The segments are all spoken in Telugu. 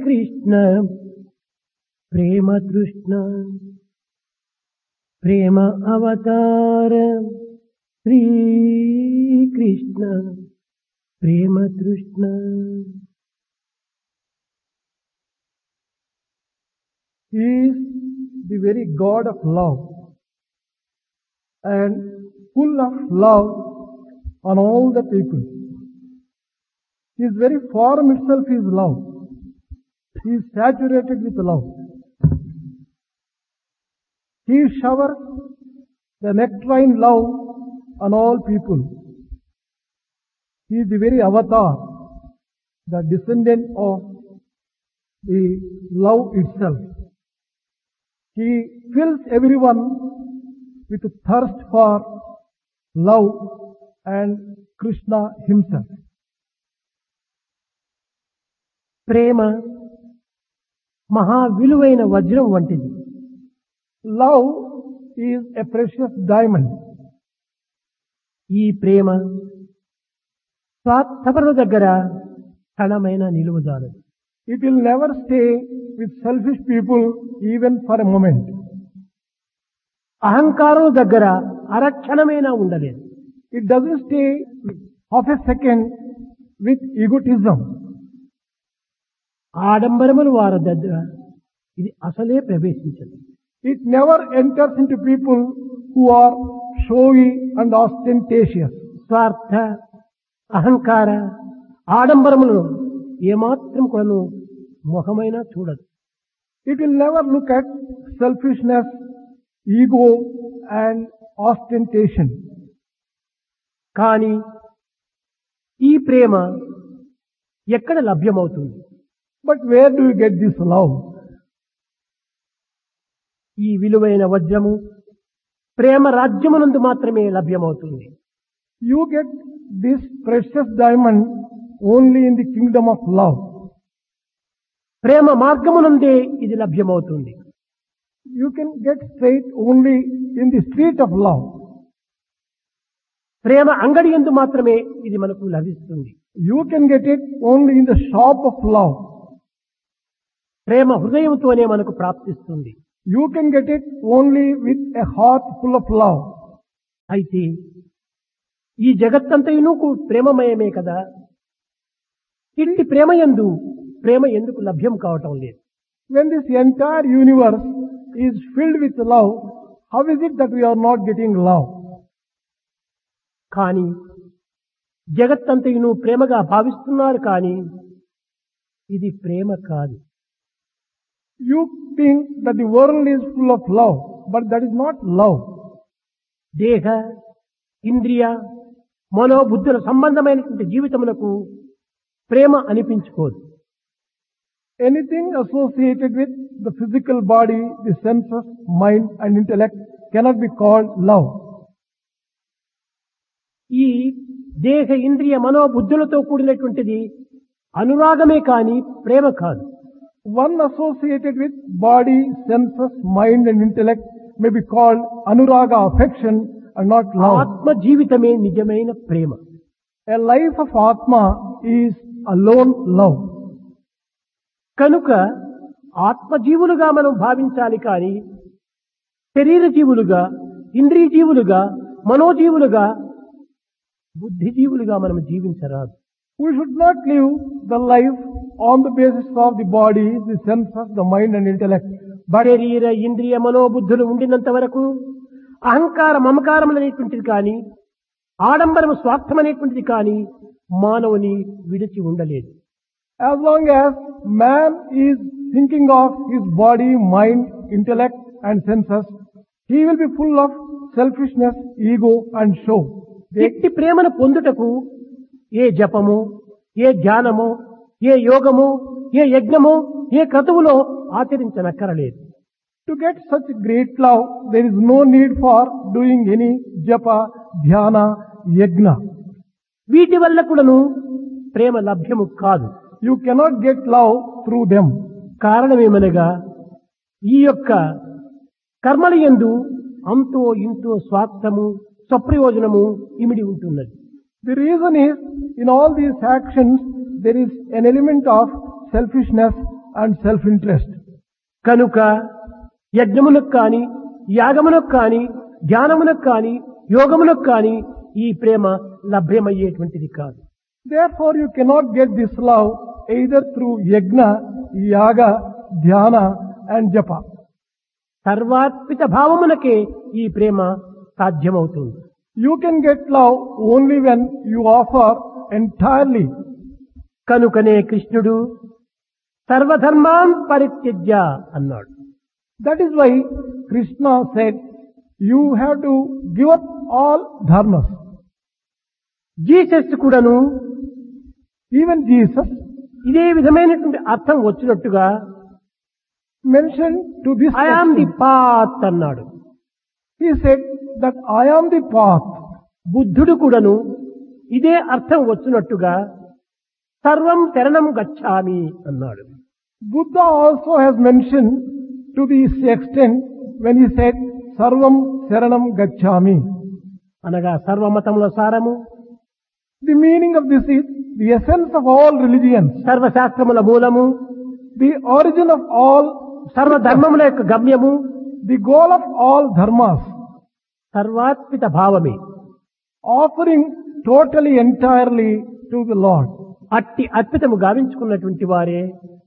Krishna, Prema Trishna, Prema Avatara, Sri Krishna, Prema Trishna. He is the very God of love and full of love on all the people. His very form itself is love. He is saturated with love. He showers the nectarine love on all people. He is the very avatar, the descendant of the love itself. He fills everyone with a thirst for love and Krishna himself. ప్రేమ మహా విలువైన వజ్రం వంటిది. Love is a precious diamond. ఈ ప్రేమ స్వార్థపరుల దగ్గర క్షణమైన నిలువజాలదు. It will never stay with selfish people even for a moment. అహంకారం దగ్గర అరక్షణమైనా ఉండలేదు. It doesn't stay half a second with egotism. ఆడంబరములు వారి దగ్గర ఇది అసలే ప్రవేశించదు. It never enters into people who are showy and ostentatious. స్వార్థ, అహంకార, ఆడంబరములను ఏమాత్రం కూడా ముఖమైనా చూడదు. It will never look at selfishness, ego and ostentation. కానీ ఈ ప్రేమ ఎక్కడ లభ్యమవుతుంది? But where do you get this love? ఈ విలువైన వజ్రము ప్రేమ రాజ్యమునందు మాత్రమే లభ్యమవుతుంది. You get this precious diamond only in the kingdom of love. ప్రేమ మార్గమునందే ఇది లభ్యమవుతుంది. You can get straight only in the street of love. ప్రేమ అంగడి యందు మాత్రమే ఇది మనకు లభిస్తుంది. You can get it only in the shop of love. ప్రేమ హృదయంతోనే మనకు ప్రాప్తిస్తుంది. You can get it only with a heart full of love. అయితే ఈ జగత్తంతయును ప్రేమమయమే కదా. ఇట్టి ప్రేమయందు ప్రేమ ఎందుకు లభ్యం కావటం లేదు? When this entire universe is filled with love, how is it that we are not getting love? కానీ జగత్తంతయును ప్రేమగా భావిస్తున్నారు, కానీ ఇది ప్రేమ కాదు. You think that the world is full of love, but that is not love. దేహ, ఇంద్రియ, మనోబుద్ధుల సంబంధమైనటువంటి జీవితములకు ప్రేమ అనిపించుకోదు. Anything associated with the physical body, the senses, mind and intellect cannot be called love. ఈ దేహ, ఇంద్రియ, మనోబుద్ధులతో కూడినటువంటిది అనురాగమే కానీ ప్రేమ కాదు. One associated with body, senses, mind and intellect may be called anuraga, affection and not love. ఆత్మ జీవితమే నిజమైన ప్రేమ. A life of Atma is alone love. కనుక ఆత్మజీవులుగా మనం భావించాలి, కానీ శరీర జీవులుగా, ఇంద్రియ జీవులుగా, మనోజీవులుగా, బుద్ధిజీవులుగా మనం జీవించరాదు. We should not live the life on the basis of the body, the senses, the mind and intellect. శరీర, ఇంద్రియ, మనోబుద్ధులు ఉండినంత వరకు అహంకార మమకారం అనేటువంటిది కానీ, ఆడంబరం స్వార్థం అనేటువంటిది కానీ మానవుని విడిచి ఉండలేదు. As long as man is thinking of his body, mind, intellect and senses, he will be full of selfishness, ego and show. ఎట్టి ప్రేమను పొందుటకు ఏ జపము, ఏ ధ్యానము, ఏ యోగము, ఏ యజ్ఞము, ఏ క్రతువులో ఆచరించనక్కరలేదు. To get such great love, there is no need for doing any japa, dhyana, yajna. వీటి వల్ల కూడాను ప్రేమ లభ్యము కాదు. You cannot get love through them. కారణమేమనగా ఈ యొక్క కర్మల యందు అంతో ఇంతో స్వార్థము, స్వప్రయోజనము ఇమిడి ఉంటున్నది. The reason is, in all these actions, there is an element of selfishness and self-interest. కనుక యజ్ఞమునకు కాని యాగమునకు కాని ధ్యానమునకు కాని యోగమునకు కాని ఈ ప్రేమ లభ్యమయ్యేటువంటిది కాదు. Therefore, you cannot get this love either through yajna, yaga, dhyana and japa. సర్వాత్మిక భావమునకే ఈ ప్రేమ సాధ్యమవుతుంది. You can get love only when you offer entirely. కనుకనే కృష్ణుడు సర్వధర్మాన్ పరిత్యజ్య అన్నాడు. That is why Krishna said, you have to give up all dharmas. Jesus కూడాను Even Jesus ఇదే విధమైనటువంటి అర్థం వచ్చినట్టుగా mentioned to this I am the extent. Path అన్నాడు. He said that I am the path. బుద్ధుడు కూడాను ఇదే అర్థం వచ్చినట్టుగా సర్వం శరణం గచ్ఛామి అన్నాడు. Buddha also has mentioned to this extent when he said, Sarvam Saranam Gacchami. అనగా సర్వమతముల సారము, The meaning of this is the essence of all religions, సర్వశాస్త్రముల మూలము, the origin of all, సర్వధర్మముల యొక్క గమ్యము, the goal of all dharmas, సర్వాత్మిక భావమే. offering totally, entirely to the Lord. అట్టి అద్భుతము గావించుకున్నటువంటి వారే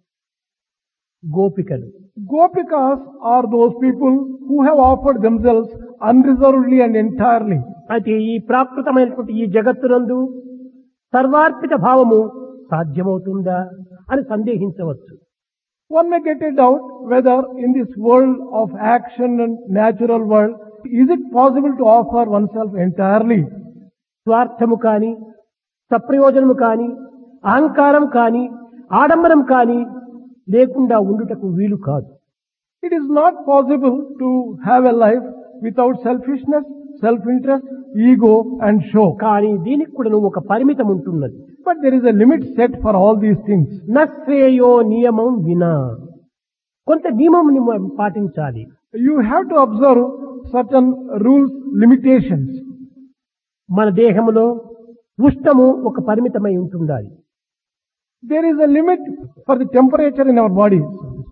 గోపికలు. Gopikas are those people who have offered themselves unreservedly and entirely. అయితే ఈ ప్రాకృతమైనటువంటి ఈ జగత్తునందు సర్వార్పిత భావము సాధ్యమవుతుందా అని సందేహించవచ్చు. One may get a doubt whether in this world of action and natural world, is it possible to offer oneself entirely? స్వార్థము కాని సప్రయోజనము కాని అహంకారం కాని ఆడంబరం కాని లేకుండా ఉండుటకు వీలు కాదు. It is not possible to have a life without selfishness, self-interest, ego and show. కానీ దీనికి కూడా ఒక పరిమితం ఉంటున్నది. But there is a limit set for all these things. నశ్రేయో నియమం వినా, కొంత నియమం పాటించాలి. You have to observe certain rules, limitations. మన దేహములో ఉష్ణము ఒక పరిమితమై ఉంటుండాలి. There is a limit for the temperature in our bodies.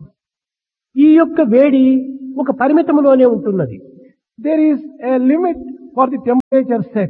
ఈ యొక్క వేడి ఒక పరిమితములోనే ఉంటున్నది. There is a limit for the temperature set.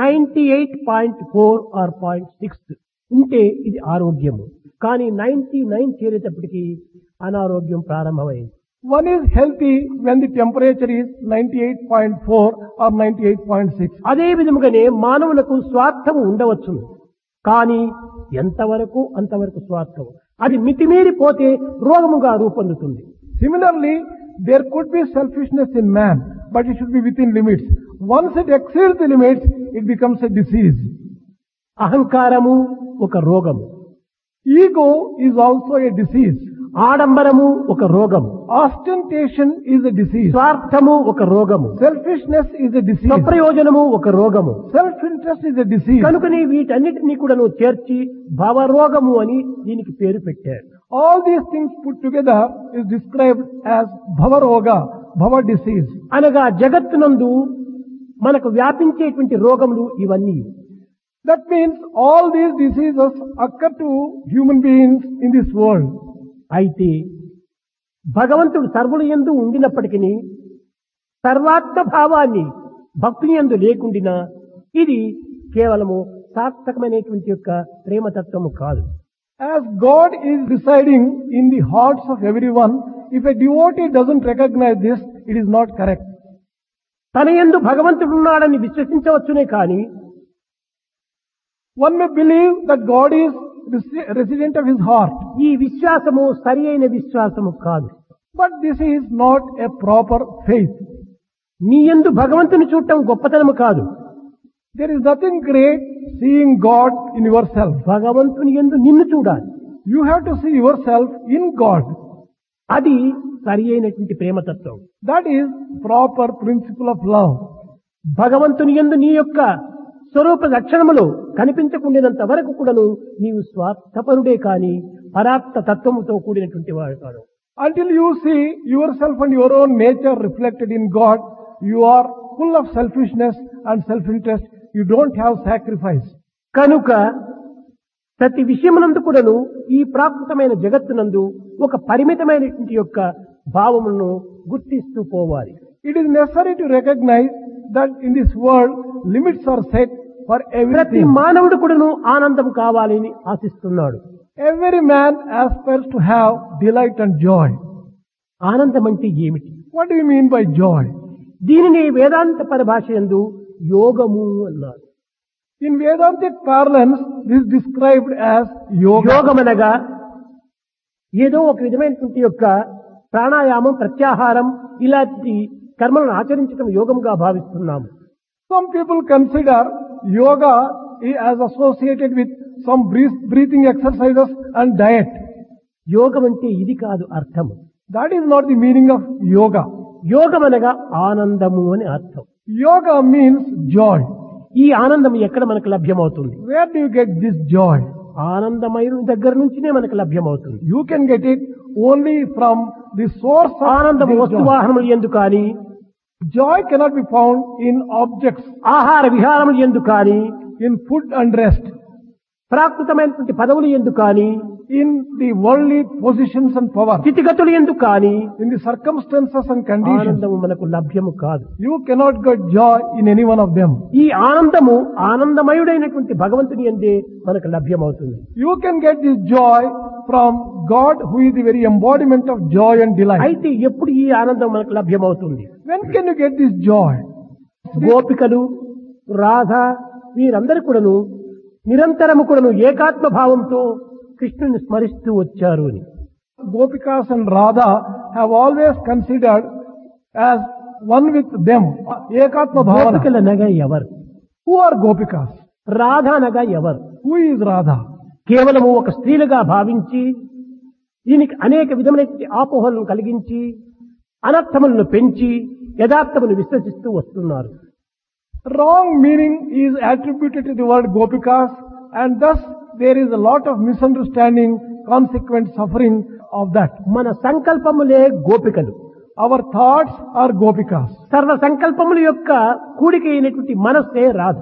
98.4 or 0.6 ఉంటే ఇది ఆరోగ్యము. కానీ 99 చేరేటప్పటికి అనారోగ్యం ప్రారంభమైంది. One is healthy when the temperature is 98.4 or 98.6. అదే విధముగానే మానవులకు స్వార్థము ఉండవచ్చును. కానీ ఎంతవరకు అంతవరకు స్వార్థం. అది మితిమీరిపోతే రోగముగా రూపొందుతుంది. Similarly, there could be selfishness in man, but it should be within limits. Once it exceeds the limits, it becomes a disease. అహంకారము ఒక రోగము, Ego is also a disease. ఆడంబరము ఒక రోగము, Ostentation is a disease. స్వార్థము ఒక రోగము, Selfishness is a disease. స్వప్రయోజనము ఒక రోగము. Self-interest is a disease. కనుకనే వీటన్నిటినీ కూడా నువ్వు చేర్చి భవరోగము అని దీనికి పేరు పెట్టారు. All these things put together is described as Bhavaroga, Bhava disease. అనగా జగత్తునందు మనకు వ్యాపించేటువంటి రోగములు ఇవన్నీ. That means all these diseases occur to human beings in this world. అయితే భగవంతుడు సర్వుల యందు ఉండినప్పటికీ సర్వాత్మ భావాన్ని భక్తుని యందు లేకుండినా ఇది కేవలము సార్థకమైనటువంటి యొక్క ప్రేమతత్వము కాదు. As God is residing in the hearts of everyone, if a devotee doesn't recognize this, it is not correct. తన యందు భగవంతుడు ఉన్నాడని విశ్వసించవచ్చునే కానీ One may believe that God is resident of his heart, ఈ విశ్వాసము సరి అయిన విశ్వాసము కాదు. but this is not a proper faith. నీ యందు భగవంతుని చూడటం గొప్పతనము కాదు. There is nothing great seeing God in yourself. భగవంతుని యందు నిన్ను చూడాలి. You have to see yourself in God. అది సరి అయినటువంటి ప్రేమతత్వం. That is proper principle of love. భగవంతుని యందు నీ యొక్క స్వరూప లక్షణములు కనిపించకుండినంత వరకు కూడాను నీవు స్వార్థపరుడే కాని పరాప్త తత్వముతో కూడినటువంటి వాడు కాదు. Until you see yourself and your own nature reflected in God, you are full of selfishness and self-interest. You don't have sacrifice. కనుక ప్రతి విషయమునందు కూడాను ఈ ప్రాకృతమైన జగత్తునందు ఒక పరిమితమైనటువంటి యొక్క భావమును గుర్తిస్తూ పోవాలి. It is necessary to recognize that in this world limits are set for ప్రతి everything. మానవుడు కూడాను ఆనందం కావాలని ఆశిస్తున్నాడు. Every man aspires to have delight and joy. ఆనందం అంటే ఏమిటి? What do you mean by joy? దీనిని వేదాంత పరిభాష యందు యోగము అన్నారు. In Vedantic parlance, this is described as yoga. యోగమనగా ఏదో ఒక విధమైనటువంటి యొక్క ప్రాణాయామం, ప్రత్యాహారం ఇలాంటి కర్మలను ఆచరించడం యోగంగా భావిస్తున్నాము. Some people consider yoga as associated with some breathing exercises and diet. యోగం అంటే ఇది కాదు అర్థము. That is not the meaning of yoga. యోగం అనగా ఆనందము అని అర్థం. Yoga means joy. ఈ ఆనందం ఎక్కడ మనకు లభ్యమవుతుంది? Where do you get this joy? ఆనందమైన దగ్గర నుంచినే మనకు లభ్యమవుతుంది. You can get it only from the source of ఆనందం this joy. వస్తువాహనములు యందు కానీ, Joy cannot be found in objects, ఆహార విహారములు యందు కానీ, in food and rest, ప్రాకృతమైనటువంటి పదవులు యందు కానీ, in the worldly positions and power, స్థితిగతులు యందు కానీ in the circumstances and conditions. ఆనందము మనకు లభ్యము కాదు. You cannot get joy in any one of them. ఈ ఆనందము ఆనందమయుడైనటువంటి భగవంతుని యందే మనకు లభ్యమవుతుంది. You can get this joy from God, who is the very embodiment of joy and delight. అయితే ఎప్పుడు ఈ ఆనందం మనకు లభ్యమవుతుంది? When can you get this joy? గోపికలు, రాధ వీరందరూ కూడాను నిరంతరము కూడాను ఏకాత్మ భావంతో కృష్ణుని స్మరిస్తూ వచ్చారు అని. Gopikas and Radha have always considered as one with them. Ekatma bhavana. గోపికలనగా ఎవరు? Who are Gopikas? రాధ అనగా ఎవరు? Who is Radha? కేవలము ఒక స్త్రీలుగా భావించి దీనికి అనేక విధమైనటువంటి ఆపోహలను కలిగించి అనర్థములను పెంచి యథార్థమును విశ్వసిస్తూ వస్తున్నారు. Wrong meaning is attributed to the word Gopikas, and thus there is a lot of misunderstanding, consequent suffering of that. మన సంకల్పములే గోపికలు. Our thoughts are Gopikas. సర్వ సంకల్పముల యొక్క కూడిక అయినటువంటి మనస్సే Radha.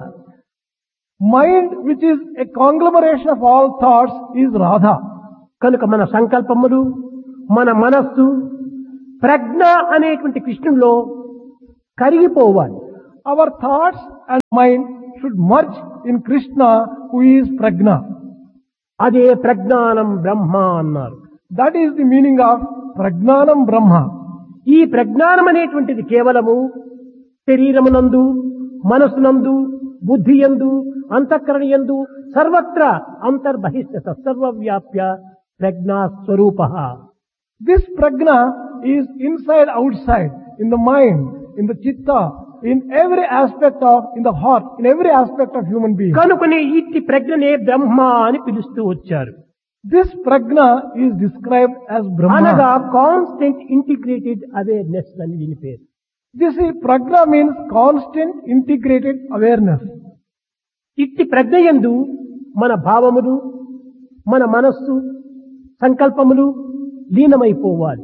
Mind, which is a conglomeration of all thoughts, is Radha. కనుక మన సంకల్పములు, మన మనస్సు ప్రజ్ఞ అనేటువంటి కృష్ణులో కరిగిపోవాలి. Our thoughts and mind should merge in Krishna, who is Prajna. అదే ప్రజ్ఞానం బ్రహ్మ అన్నారు. That is the meaning of Prajnanam Brahma. ఈ ప్రజ్ఞానం అనేటువంటిది కేవలము శరీరమునందు, మనసునందు, బుద్ధి యందు, అంతఃకరణ యందు సర్వత్రా అంతర్బహిష్ట సర్వవ్యాప్య ప్రజ్ఞా స్వరూప. This Prajna is inside, outside, in the mind, in the chitta, in every aspect of, in the heart, in every aspect of human being. కనుకనే ఇట్టి ప్రజ్ఞనే బ్రహ్మ అని పిలుస్తూ వచ్చారు. This Prajna is described as అనగా Brahma. కాన్స్టెంట్ ఇంటిగ్రేటెడ్ అవేర్నెస్ అని దీని పేరు. This Prajna means constant integrated awareness. ఇట్టి ప్రజ్ఞయందు మన భావములు, మన మనస్సు, సంకల్పములు లీనమైపోవాలి.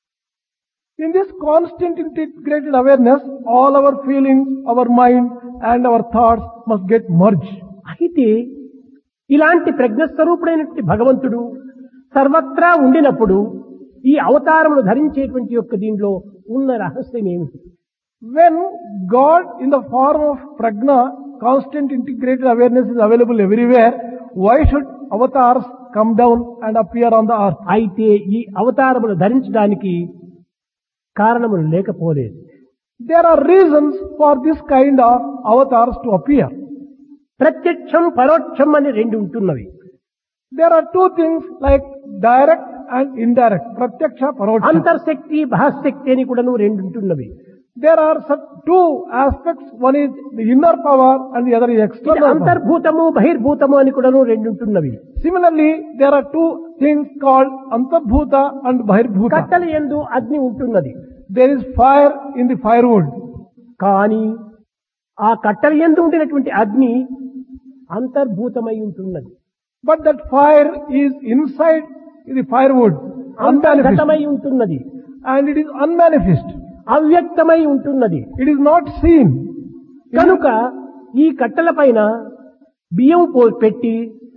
In this constant integrated awareness, all our feelings, our mind and our thoughts must get merged. అయితే ఇలాంటి ప్రజ్ఞస్వరూపుడైనటువంటి భగవంతుడు సర్వత్రా ఉండినప్పుడు ఈ అవతారమును ధరించేటువంటి యొక్క దీనిలో ఉన్న రహస్యం ఏమిటి? When God in the form of Prajna, constant integrated awareness is available everywhere, why should avatars come down and appear on the earth? అయితే ఈ అవతారమును ధరించడానికి కారణములు లేకపోలేదు. There are reasons for this kind of avatars to appear. ప్రత్యక్షం, పరోక్షం అని రెండు ఉంటున్నవి. There are two things like direct and indirect. Pratyaksha, Paroksha. అంతర్శక్తి, బహిర్శక్తి అని కూడాను రెండు ఉంటున్నవి. There are two aspects. One is the inner power and the other is ఇది external power. అంతర్భూతము, బహిర్భూతము అని కూడాను రెండు ఉంటున్నవి. Similarly, there are two things called Antarbhuta and Bahirbhuta. కట్టెల యందు అగ్ని ఉంటున్నది. There is fire in the firewood. కానీ ఆ కట్టెల యందు ఉండినటువంటి అగ్ని అంతర్భూతమై ఉంటున్నది. But that fire is inside the firewood, unmanifest. అంతర్గతమై ఉంటున్నది. And it is unmanifest. అవ్యక్తమై ఉంటున్నది. It is not seen. కనుక ఈ కట్టెల పైన బియ్యం పెట్టి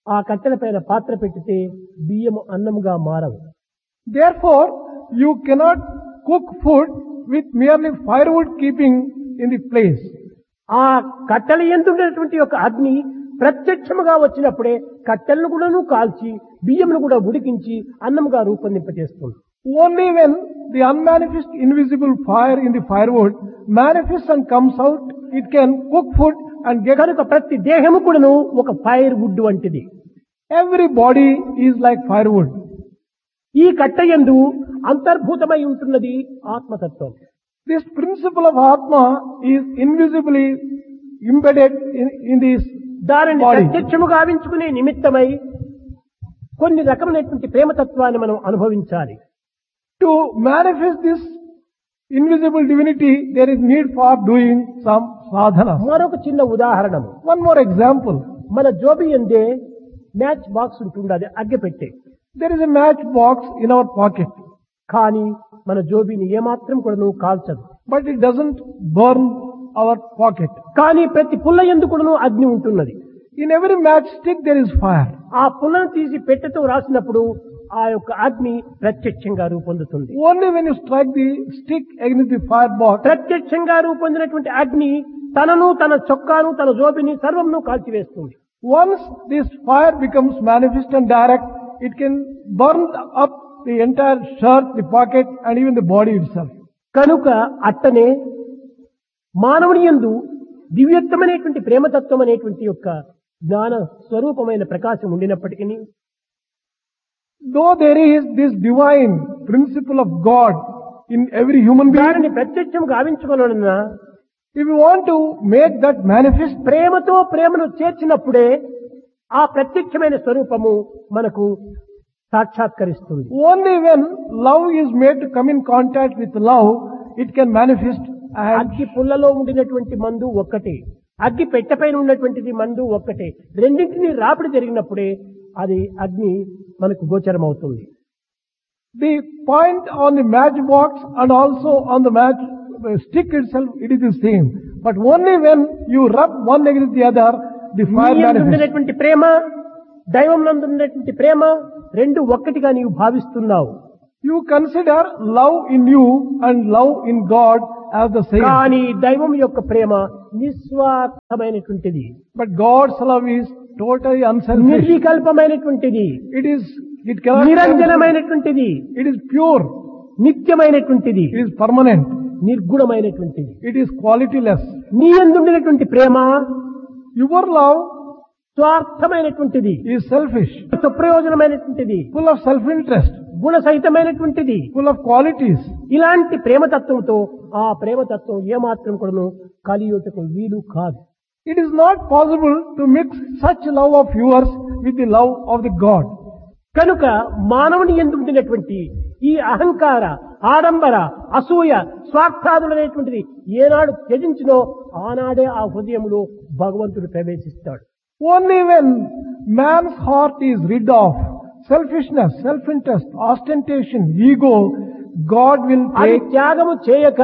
ఆ కట్టెల పైన పాత్ర పెట్టితే బియ్యము అన్నముగా మారవు. Therefore, you cannot cook food with merely firewood keeping in the place. ఆ కట్టెల యందు ఉండేటువంటి యొక్క అగ్ని ప్రత్యక్షముగా వచ్చినప్పుడే కట్టెలను కూడాను కాల్చి బియ్యమును కూడా ఉడికించి అన్నముగా రూపొందింపజేస్తుంది. Only when the unmanifest invisible fire in the firewood manifests and comes out, it can cook food and get. కనుక ప్రతి దేహము కూడాను ఒక ఫైర్ వుడ్ వంటిది. Every body is like firewood. ఈ కట్టెయందు అంతర్భూతమై ఉంటున్నది ఆత్మతత్వం. This principle of Atma is invisibly embedded in this దానిని body. ప్రత్యక్షముగా గావించుకునే నిమిత్తమై కొన్ని రకమైనటువంటి ప్రేమతత్వాన్ని మనం అనుభవించాలి. To manifest this invisible divinity, there is need for doing some sadhana. మరొక చిన్న ఉదాహరణము. One more example. మన జోబి ఎందే మ్యాచ్ బాక్స్ ఉంటుండది అగ్గి పెట్టే. There is a match box in our pocket, కానీ మన జోబిని ఏమాత్రం కూడా నువ్వు కాల్చదు. but it doesn't burn our pocket. కానీ ప్రతి పుల్ల యందు కూడాను అగ్ని ఉంటున్నది. In every matchstick there is fire. ఆ పుల్లను తీసి పెట్టెతో రాసినప్పుడు ఆ యొక్క అగ్ని ప్రత్యక్షంగా రూపొందుతుంది. Only when you strike the stick against the firebox, ప్రత్యక్షంగా రూపొందినటువంటి అగ్ని తనను, తన చొక్కాను, తన జోబిని సర్వంను కాల్చివేస్తుంది. once this fire becomes manifest and direct, it can burn up the entire shirt, the pocket, and even the body itself. కనుక అట్టనే మానవుని యందు దివ్యత్వమైనటువంటి ప్రేమతత్వం అనేటువంటి యొక్క జ్ఞాన స్వరూపమైన ప్రకాశం ఉండినప్పటికీ, Though there is this divine principle of God in every human దానిని being, ప్రత్యక్షం గావించుకోవాలన్నా if you want to make that manifest, ప్రేమతో ప్రేమను చేర్చినప్పుడే ఆ ప్రత్యక్షమైన స్వరూపము మనకు సాక్షాత్కరిస్తుంది. only when love is made to come in contact with love, it can manifest. And అగ్గి పుల్లలో ఉండినటువంటి మందు ఒక్కటే, అగ్గి పెట్టెపైన ఉన్నటువంటిది మందు ఒక్కటే. రెండింటినీ రాపిడి జరిగినప్పుడే అది అగ్ని మనకు గోచరమవుతుంది. the point on the matchbox and also on the match stick itself, it is the same. But only when you rub one against the other, the fire నీ యందు manifests. ఉండినటువంటి ప్రేమ, దైవం నందు ఉన్నటువంటి ప్రేమ రెండు ఒక్కటిగా నీవు భావిస్తున్నావు. You consider love in you and love in God as the same. కానీ దైవం యొక్క ప్రేమ నిస్వార్థమైనటువంటిది, But God's love is totally unselfish. నిర్వికల్పమైనటువంటిది, It cannot, నిరంజనమైనటువంటిది, it is pure, నిత్యమైనటువంటిది, it is permanent, నిర్గుణమైనటువంటిది. it is qualityless. నీ యందు ఉండినటువంటి ప్రేమ Your love స్వార్థమైనటువంటిది, is selfish, సుప్రయోజనమైనటువంటిది, full of self-interest, గుణసహితమైనటువంటిది. full of qualities. ఇలాంటి ప్రేమతత్వంతో ఆ ప్రేమతత్వం ఏమాత్రం కూడాను కలియుటకు వీలు కాదు. It is not possible to mix such love of yours with the love of the God. కనుక మానవుని యందు ఉండినటువంటి ఈ అహంకార, ఆడంబర, అసూయ, స్వార్థాదులనేటువంటిది ఏనాడు త్యజించినో ఆనాడే ఆ హృదయంలో భగవంతుడు ప్రవేశిస్తాడు. Only when man's heart is rid of selfishness, self-interest, ostentation, ego, God will అది take, త్యాగము చేయక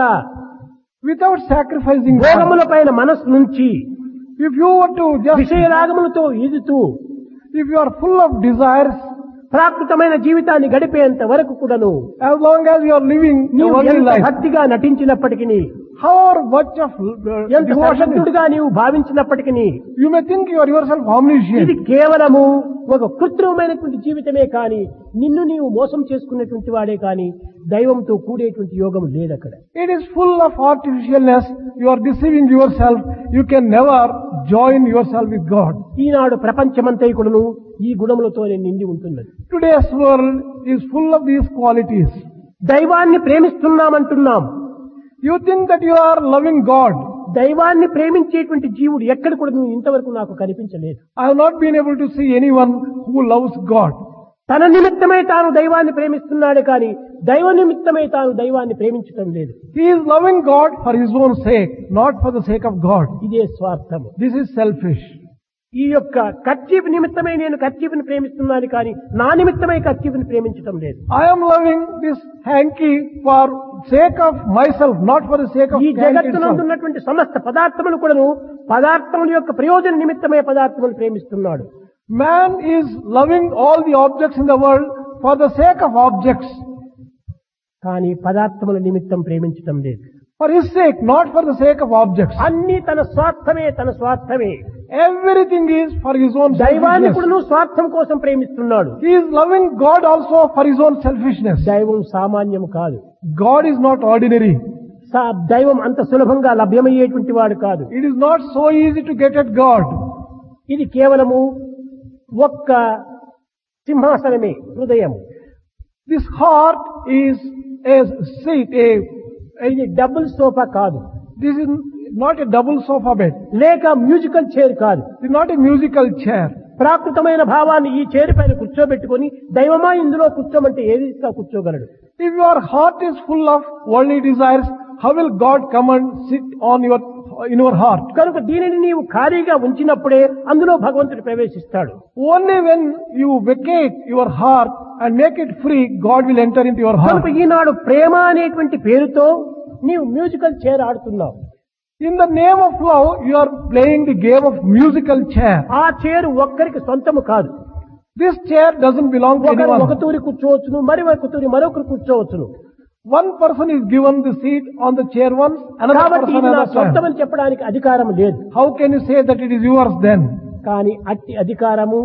without sacrificing God. భోగముల పైన మనస్సు నుంచి If you were to just, విషయరాగములతో ఈదుతూ if you are full of desires, ప్రాకృతమైన జీవితాన్ని గడిపేంత వరకు కూడాను as long as you are living a నీవు worldly ఎంత life, భక్తిగా నటించినప్పటికీ, however much of ఎంత devotion is, సర్వజ్ఞుడిగా నీవు భావించినప్పటికీ, you may think you are yourself ఇది omniscient. కేవలము ఒక కృత్రిమమైనటువంటి జీవితమే కాని, నిన్ను నీవు మోసం చేసుకునేటువంటి వాడే కాని దైవంతో కూడేటువంటి యోగం లేదక్కడ. It is full of artificialness. You are deceiving yourself. You can never join yourself with God. ఈనాడు ప్రపంచమంతైకుడును ఈ గుణములతోనే నిండి ఉంటున్నది. Today's world is full of these qualities. దైవాన్ని ప్రేమిస్తున్నామంటున్నాం. You think that you are loving God. దైవాన్ని ప్రేమించేటువంటి జీవుడు ఎక్కడ కూడా నువ్వు ఇంతవరకు నాకు కనిపించలేదు. I have not been able to see anyone who loves God. తన నిమిత్తమే తాను దైవాన్ని ప్రేమిస్తున్నాడే కానీ దైవ నిమిత్తమే తాను దైవాన్ని ప్రేమించటం లేదు. He is loving God for his own sake, not for the sake of God. ఇదే స్వార్థము. This is selfish. ఈ యొక్క కర్చీఫ్ నిమిత్తమే నేను కర్చీఫ్ని ప్రేమిస్తున్నాను కానీ నా నిమిత్తమై కర్చీఫ్ని ప్రేమించటం లేదు. I am loving this hanky for sake of myself, not for the sake of ఈ hanky జగత్తునందు itself. ఉన్నటువంటి సమస్త పదార్థములు కూడాను పదార్థముల యొక్క ప్రయోజన నిమిత్తమే పదార్థములు ప్రేమిస్తున్నాడు. Man is loving all the objects in the world for the sake of objects. కానీ పదార్థముల నిమిత్తం ప్రేమించటం లేదు. For his sake, not for the sake of objects. అన్ని తన స్వార్థమే. Everything is for his own దైవాన్ని selfishness. కూడా స్వార్థం కోసం ప్రేమిస్తున్నాడు. He is loving God also for his own selfishness. దైవం సామాన్యం కాదు. God is not ordinary. దైవం అంత సులభంగా లభ్యమయ్యేటువంటి వాడు కాదు. It is not so easy to get at God. ఇది కేవలము ఒక్క సింహాసనమే, హృదయం. This heart is a seat, ఇది డబుల్ సోఫా కాదు. this is not a double sofa bed. లేక మ్యూజికల్ చైర్ కాదు. It is not a musical chair. ప్రాకృతమైన భావాన్ని ఈ చైర్ పైన కూర్చోబెట్టుకొని దైవమా ఇందులో కూర్చోమంటే ఏది కూర్చోగలడు? If your heart is full of worldly desires, how will God come and sit in your heart? కనుక దీనిని నీవు ఖాళీగా ఉంచినప్పుడే అందులో భగవంతుడు ప్రవేశిస్తాడు. Only when you vacate your heart and make it free, God will enter into your heart. కనుక ఈనాడు ప్రేమ అనేటువంటి పేరుతో నీవు మ్యూజికల్ చైర్ ఆడుతున్నావు. In the name of love, you are playing the game of musical chair. ఆ చైర్ ఒక్కరికి సొంతము కాదు. This chair doesn't belong to ఒకరు anyone. ఒక తూరి కూర్చోవచ్చును, మరి ఒక తూరి మరొకరు కూర్చోవచ్చును. One person is given the seat on the chair once, another కాబట్టి person ఇది నా another time. సొంతమని చెప్పడానికి అధికారం లేదు. How can you say that it is yours then? కానీ అట్టి అధికారము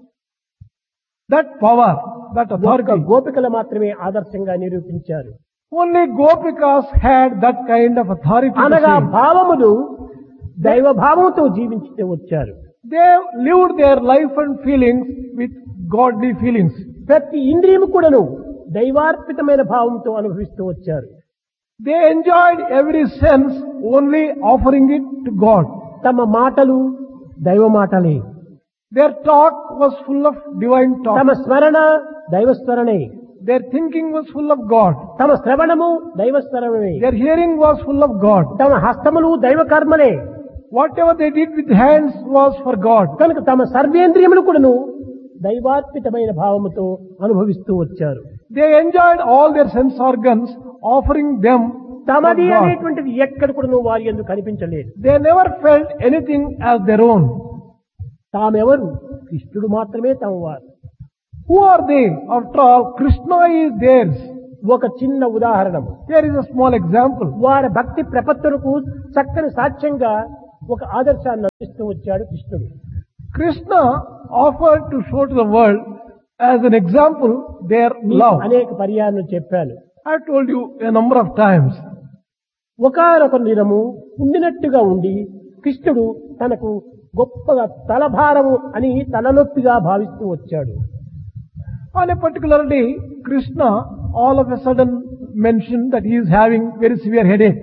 That power, that ఒక్క authority, గోపికలు మాత్రమే ఆదర్శంగా నిరూపించారు. only Gopikas had that kind of authority to అనగా say. భావములు దైవ భావంతో జీవించి వచ్చారు. They lived their life and feelings with godly feelings. ప్రతి ఇంద్రియము కూడాను దైవార్పితమైన భావంతో అనుభవిస్తూ వచ్చారు. They enjoyed every sense only offering it to God. తమ మాటలు దైవ మాటలే. Their talk was full of divine తమ talk. స్మరణ దైవ స్మరణే. Their thinking was full of God. తమ శ్రవణము దైవ శ్రవణమే. Their hearing was full of God. తమ హస్తములు దైవ కర్మలే. Whatever they did with hands was for God. కనుక తమ సర్వేంద్రియములు కూడాను దైవార్పితమైన భావముతో అనుభవిస్తూ వచ్చారు. They enjoyed all their sense organs, offering them for తమది God. అనేటువంటిది ఎక్కడ కూడాను వారి యందు కనిపించలేదు. They never felt anything as their own. తామెవరు? కృష్ణుడు మాత్రమే తమవారు. Who are they? After all, Krishna is theirs. ఒక చిన్న ఉదాహరణ. Here is a small example. వారి భక్తి ప్రపత్తులకు చక్కని సాక్ష్యంగా ఒక ఆదర్శాన్ని అందిస్తూ వచ్చాడు కృష్ణుడు. Krishna offered to show to the world as an example their love. అనేక పర్యాయాలు చెప్పాను. I have told you a number of times. ఒకానొక దినము ఉండినట్టుగా ఉండి కృష్ణుడు తనకు గొప్పగా తలభారము అని తలనొప్పిగా భావిస్తూ వచ్చాడు. On a particular day, Krishna all of a sudden mentioned that he is having very severe headache.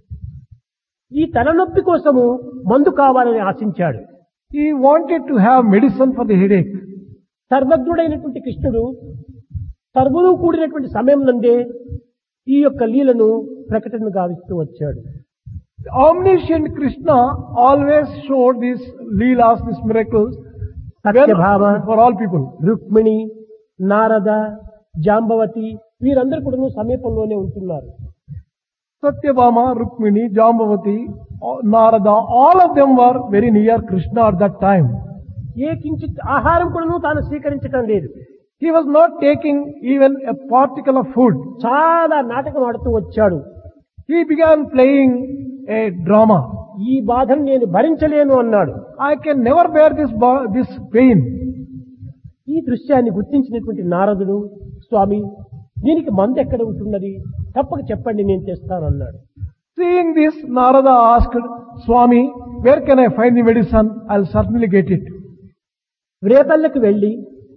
ఈ తలనొప్పి కోసము మందు కావాలని ఆశించాడు. He wanted to have medicine for the headache. సర్వజ్ఞుడైనటువంటి కృష్ణుడు సర్వులు కూడినటువంటి సమయం నందే ఈ యొక్క లీలను ప్రకటన గావిస్తూ వచ్చాడు. The omniscient Krishna always showed these leelas, these miracles, Satyabhama, for all people. Rukmini, Narada, Jambavati వీరందరూ కూడా సమీపంలోనే ఉంటున్నారు. Satyabhama, Rukmini, Jambavati, Narada, all of them were very near Krishna at that time. ఏ కించిత్ ఆహారం కూడా తాను స్వీకరించటం లేదు. He was not taking even a particle of food. చాలా నాటకం ఆడుతూ వచ్చాడు. He began playing a drama. ఈ బాధను నేను భరించలేను అన్నాడు. I can never bear this pain. ఈ దృశ్యాన్ని గుర్తించినటువంటి నారదుడు, స్వామి దీనికి మందు ఎక్కడ ఉంటున్నది, తప్పక చెప్పండి నేను తెస్తానన్నాడు. Seeing this, Narada asked, Swami, where can I find the medicine? I'll certainly get it. రేపల్లకి వెళ్లి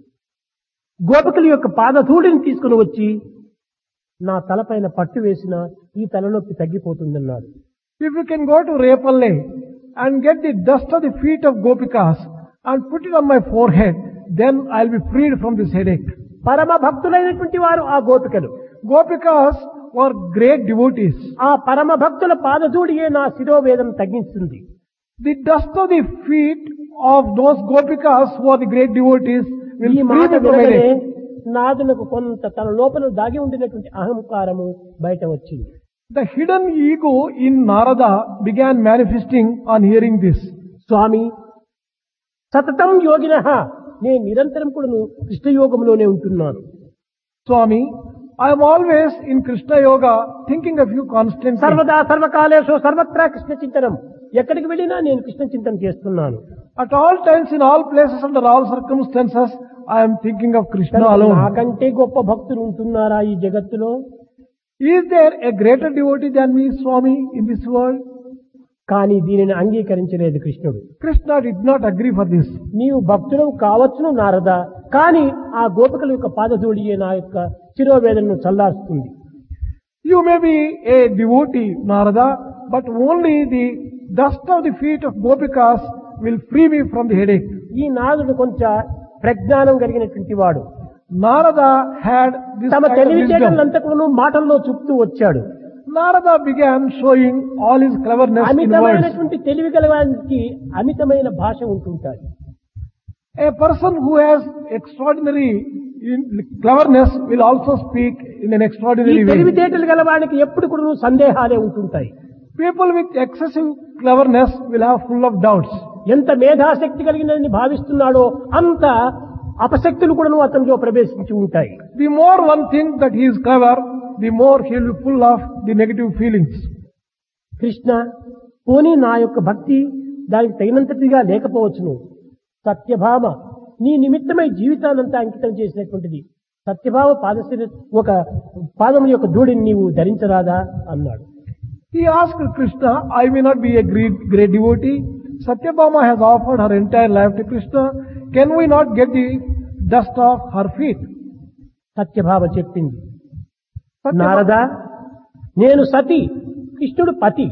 గోపికల యొక్క పాదధూళిని తీసుకుని వచ్చి నా తలపైన పట్టు వేసిన ఈ తలనొప్పి తగ్గిపోతుందన్నాడు. If you can go to Repalle and get the dust of the feet of Gopikas and put it on my forehead, then I'll be freed from this headache. పరమ భక్తులైనటువంటి వారు ఆ గోపికలు. Gopikas were great devotees. ఆ పరమ భక్తుల పాదధూళియే నా శిరోవేదన తగ్గిస్తుంది. The dust of the feet of those Gopikas who are the great devotees will ఈ free మాట me from వినగానే headache. నాదునకు కొంత తన లోపల దాగి ఉండినటువంటి అహంకారము బయట వచ్చింది. The hidden ego in Narada began manifesting on hearing this. స్వామి సతతం యోగినః నేను నిరంతరం కూడా కృష్ణయోగంలోనే ఉంటున్నాను. Swami, I am always in Krishna Yoga thinking of you constantly. సర్వదా సర్వకాలేషు సర్వత్రా కృష్ణ చింతనం. ఎక్కడికి వెళ్ళినా నేను కృష్ణ చింతన చేస్తున్నాను. At all times, in all places, under all circumstances, I am thinking of Krishna alone. నాకంటే గొప్ప భక్తులు ఉంటున్నారా ఈ జగత్తులో? Is there a greater devotee than me, Swami, in this world? కానీ దీనిని అంగీకరించలేదు కృష్ణుడు. Krishna did not agree for this. నీవు భక్తుడు కావచ్చును నారదా, కానీ ఆ గోపికల యొక్క పాదధూళియే నా యొక్క శిరోవేదనను చల్లారుస్తుంది. You may be a devotee, Narada, but only the dust of the feet of Gopikas will free me from the headache. ఈ నాదుడు కొంచెం ప్రజ్ఞానం కలిగినటువంటి వాడు. Narada had this తమ kind of wisdom. తెలివితేటలంతకును మాటల్లో చూపుతూ వచ్చాడు. Narada began showing all his cleverness in words. అమితమైనటువంటి తెలివి గలవానికి అమితమైన భాష ఉంటుంటాడు. A person who has extraordinary cleverness will also speak in an ఈ extraordinary way. తెలివితేటలు గలవానికి ఎప్పుడు కూడా సందేహాలే ఉంటుంటాయి. People with excessive cleverness will have full of doubts. ఎంత మేధాశక్తి కలిగినని భావిస్తున్నాడో అంత అపశక్తులు కూడా అతనిలో ప్రవేశించి ఉంటాయి. The more one thinks that he is clever, the more he will be full of the negative feelings. Krishna, పోనీ నా యొక్క భక్తి దానికి తగినంతటిగా లేకపోవచ్చును. సత్యభామ నీ నిమిత్తమై జీవితానంతా అంకితం చేసినటువంటిది. సత్యభామ ఒక పాదముల యొక్క ధూళిని నీవు ధరించరాదా అన్నాడు. He asked Krishna, I may not be a great devotee. Satyabhama has offered her entire life to Krishna. Can we not get the dust off her feet? Satyabhama చెప్పింది, నారదా, నేను సతి, కృష్ణుడు పతి.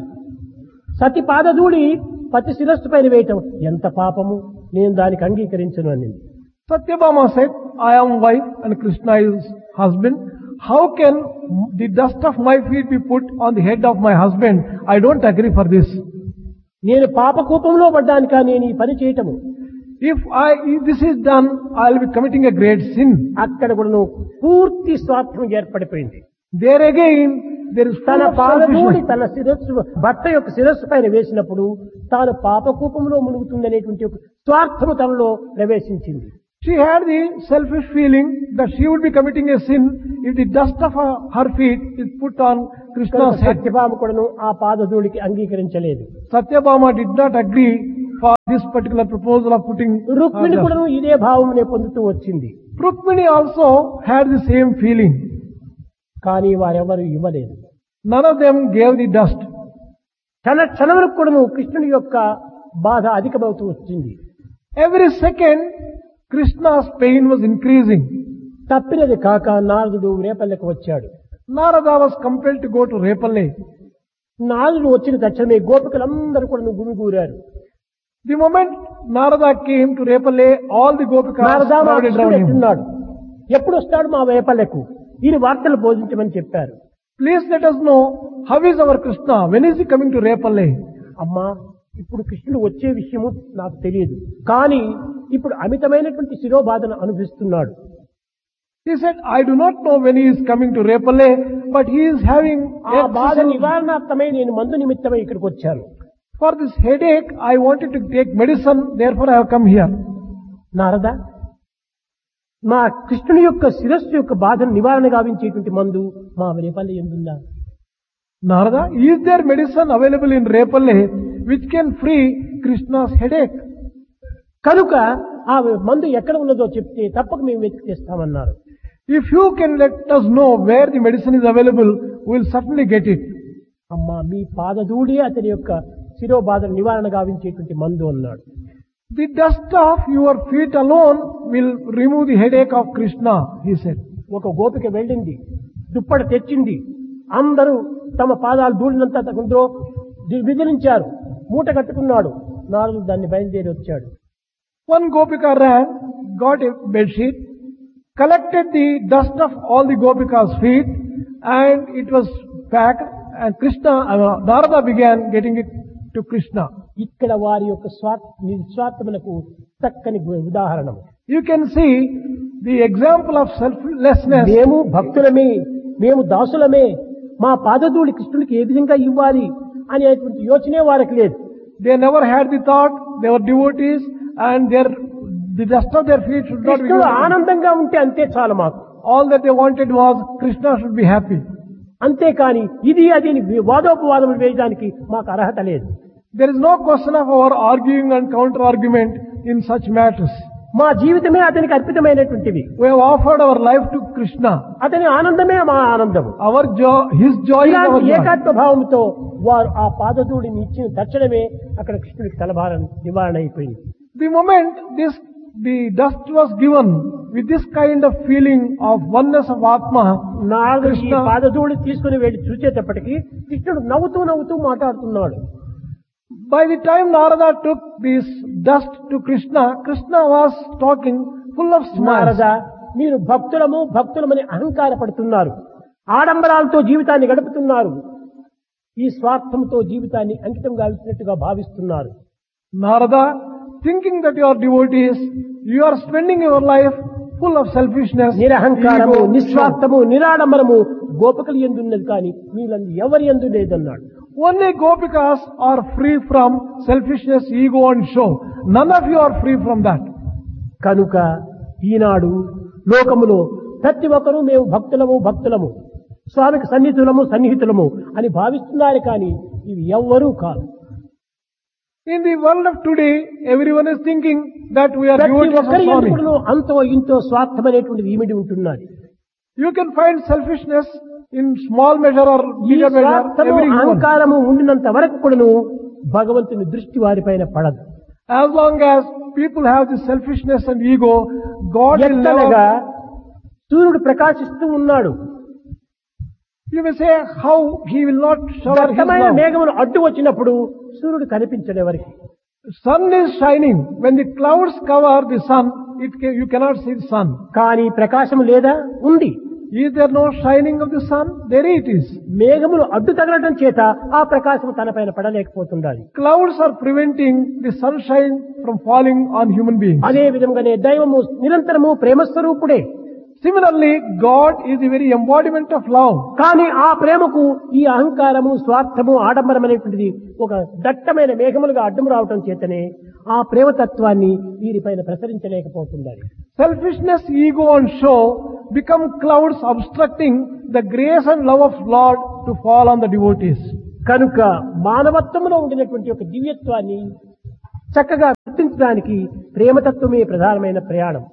సతి పాదధూళి పతి శిరస్సు పైన వేయటం ఎంత పాపము, నేను దానికి అంగీకరించను అనింది. Satyabhama said, I am wife and Krishna is husband. How can the dust of my feet be put on the head of my husband? I don't agree for this. నేను పాపకూపంలో పడ్డానికా నేను ఈ పని చేయటము? If this is done, I will be committing a great sin. అక్కడ కూడా పూర్తి స్వార్థం ఏర్పడిపోయింది. There again, there is తన full of పాదధూళి selfishness. తన శిరస్సు భర్త యొక్క శిరస్సు పైన వేసినప్పుడు తాను పాపకూపంలో మునుగుతుందనేటువంటి ఒక స్వార్థము తనలో ప్రవేశించింది. She had the selfish feeling that she would be committing a sin if the dust of her feet is put on Krishna's head. Satyabhama కూడాను ఆ పాదధూళికి అంగీకరించలేదు. Satyabhama did not agree for this particular proposal of putting Rukmini dust. కూడాను ఇదే భావమునే పొందుతూ వచ్చింది. Rukmini also had the same feeling. కానీ వారెవరు ఇవ్వలేదు. None of them gave the dust. క్షణములకు కూడాను కృష్ణుని యొక్క బాధ అధికమవుతూ వచ్చింది. Every second, Krishna's pain was increasing. తప్పినది కాక నారదుడు రేపల్లెకు వచ్చాడు. Narada was compelled to go to Repalle. నారదుడు వచ్చిన తక్షణమే గోపికలందరూ కూడా గుమిగూరారు. The moment Narada came to Repalle, all the Gopikas Narada మా crowded కృష్ణుడు around him. ఎట్టున్నాడు, ఎప్పుడు వస్తాడు మా రేపల్లెకు, ఈయన వార్తలు బోధించమని చెప్పారు. Please let us know how is our Krishna. When is he coming to Repalle? అమ్మా, ఇప్పుడు కృష్ణుడు వచ్చే విషయము నాకు తెలియదు, కానీ ఇప్పుడు అమితమైనటువంటి శిరోబాధను అనుభవిస్తున్నాడు. He said, I do not know when he is coming to Repalle, but he is having ఆ బాధ excessive- నివారణార్థమై నేను మందు నిమిత్తమై ఇక్కడికి వచ్చాను. For this headache, I wanted to take medicine, therefore I have come here. Narada, మా కృష్ణుని యొక్క శిరస్సు యొక్క బాధను నివారణ గావించేటువంటి మందు మా Repalle ఎందుందా? Narada, is there medicine available in Repalle which can free Krishna's headache? కనుక ఆ మందు ఎక్కడ ఉన్నదో చెప్తే తప్పక మేము వెతికి తెస్తామన్నారు. If you can let us know where the medicine is available, we will certainly get it. అమ్మా, మీ పాదధూళి అతని యొక్క శిరోబాధను నివారణ గావించేటువంటి మందు అన్నాడు. The dust of your feet alone will remove the headache of Krishna, he said. ఒక గోపిక వెళ్ళింది, దుప్పటి తెచ్చింది, అందరూ తమ పాదాలు ధూళినంతా అందులో విదిలించారు, మూట కట్టుకున్నాడు. నారదుడు దాన్ని బయలుదేరి వచ్చాడు. One Gopika ran, got a bedsheet, collected the dust of all the Gopika's feet, and it was packed, and Narada began getting it to Krishna. ఇక్కడ వారి యొక్క నిస్వార్థమునకు చక్కని ఉదాహరణం. You can see the example of selflessness. మేము భక్తులమే, మేము దాసులమే, మా పాదధూళి కృష్ణుడికి ఏ విధంగా ఇవ్వాలి అనేటువంటి యోచనే వారికి లేదు. They never had the thought, they were devotees, and their The dust of their feet should not be కృష్ణుడు given. ఆనందంగా ఉంటే అంతే చాలు మాకు. All that they wanted was Krishna should be happy. అంతేకాని ఇది అది వాదోపవాదములు వేయడానికి మాకు అర్హత లేదు. There is no question of our arguing and counter-argument in such matters. మా జీవితమే అతనికి అర్పితమైనటువంటివి. We have offered our life to Krishna. అతని ఆనందమే మా ఆనందము. Our joy, His joy is our ఇలాంటి joy. ఏకాత్మ భావంతో వారు ఆ పాదధూళిని ఇచ్చిన తక్షణమే అక్కడ కృష్ణుడికి తలభారం నివారణ అయిపోయింది. The moment the dust was given with this kind of feeling of oneness of Atma, నారదుడు ఈ Krishna, పాదధూళి తీసుకుని వెళ్ళి చూసేటప్పటికి కృష్ణుడు నవ్వుతూ నవ్వుతూ మాట్లాడుతున్నాడు. by the time Narada took this dust to Krishna, Krishna was talking full of smiles. Narada, మీరు భక్తులమని అహంకార పడుతున్నారు, ఆడంబరాలతో జీవితాన్ని గడుపుతున్నారు, ఈ స్వార్థంతో జీవితాన్ని అంకితం గావించినట్టుగా భావిస్తున్నారు. Narada, thinking that you are devotees, you are spending your life full of selfishness, నిరహంకారము, ego, నిస్వార్థము, నిరాడంబరము గోపికలు ఎందున్నది కానీ మీలందు ఎవరి యందు లేదన్నాడు. Only gopikas are free from selfishness, ego and show. None of you are free from that. కనుక ఈనాడు లోకములో ప్రతి ఒక్కరూ మేము భక్తులము స్వామికి సన్నిహితులము అని భావిస్తున్నారు కానీ ఇవి ఎవ్వరూ కాదు. In the world of today, everyone is thinking that we are ప్రతి devotees of ఒక్కరి Swami. ఎందుకును అంతో ఇంతో స్వార్థమనేటువంటిది ఈమిడి ఉంటున్నది. You can find selfishness in small measure or ఈ bigger measure. స్వార్థము Everyone. అహంకారము ఉండినంత వరకు కూడాను భగవంతుని దృష్టి వారిపైన పడదు. As long as people have this selfishness and ego, God will ఎత్తనగా never. సూర్యుడు ప్రకాశిస్తూ ఉన్నాడు. You may say how he will not shower his దట్టమైన love. మేఘములు అడ్డు వచ్చినప్పుడు సూర్యుడు కనిపించడు ఎవరికి. Sun is shining. When the clouds cover the sun, you cannot see the sun. కానీ ప్రకాశం లేదా? ఉంది. Is there no shining of the sun? There it is. మేఘములు అడ్డు తగలటం చేత ఆ ప్రకాశం తనపైన పడలేకపోతుండాలి. Clouds are preventing the sunshine from falling on human beings. అదే విధంగానే దైవము నిరంతరము ప్రేమస్వరూపుడే. Similarly, God is the very embodiment of love. కానీ ఆ ప్రేమకు ఈ అహంకారము, స్వార్థము, ఆడంబరం అనేటువంటిది ఒక దట్టమైన మేఘములుగా అడ్డం రావటం చేతనే ఆ ప్రేమతత్వాన్ని వీరిపైన ప్రసరించలేకపోతున్నారు. Selfishness, ego and show become clouds obstructing the grace and love of Lord to fall on the devotees. కనుక మానవత్వంలో ఉండినటువంటి ఒక దివ్యత్వాన్ని చక్కగా గుర్తించడానికి ప్రేమతత్వమే ప్రధానమైన ప్రయాణం.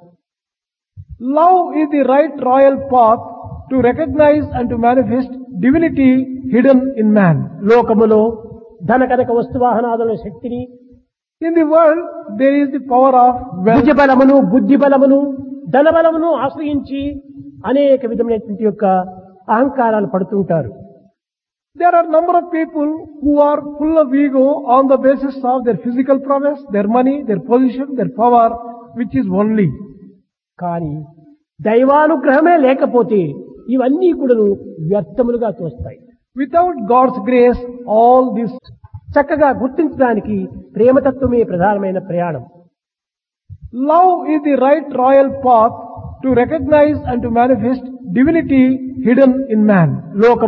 Love is the right royal path to recognize and to manifest divinity hidden in man. లోకములో ధనకనక వస్తువాహనాదుల శక్తిని, In the world, there is the power of wealth. భుజబలమును, బుద్ధిబలమును, ధనబలమును ఆశ్రయించి అనేక విధమైనటువంటి యొక్క అహంకారాలు పడుతుంటారు. There are number of people who are full of ego on the basis of their physical prowess, their money, their position, their power, which is only. కానీ దైవానుగ్రహమే లేకపోతే ఇవన్నీ కూడాను వ్యర్థములుగా తోస్తాయి. Without God's grace, all this. చక్కగా గుర్తించడానికి ప్రేమతత్వమే ప్రధానమైన ప్రయాణం. Love is the right royal path to recognize and to manifest divinity hidden in man. లోకం